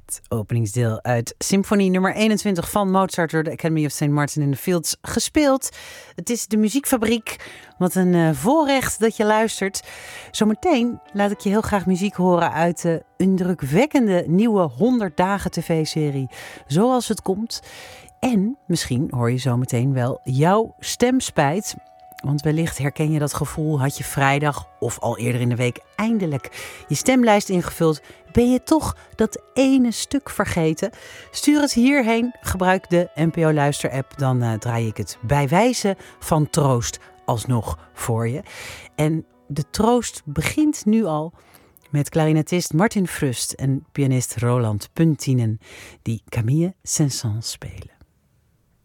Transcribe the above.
Het openingsdeel uit Symfonie nummer 21 van Mozart door de Academy of St. Martin in the Fields gespeeld. Het is de Muziekfabriek. Wat een voorrecht dat je luistert. Zometeen laat ik je heel graag muziek horen uit de indrukwekkende nieuwe 100 dagen tv-serie Zoals het komt. En misschien hoor je zometeen wel jouw stemspijt. Want wellicht herken je dat gevoel, had je vrijdag of al eerder in de week eindelijk je stemlijst ingevuld. Ben je toch dat ene stuk vergeten? Stuur het hierheen, gebruik de NPO Luister-app. Dan draai ik het bij wijze van troost alsnog voor je. En de troost begint nu al met klarinetist Martin Frust en pianist Roland Puntinen die Camille Saint-Saëns spelen.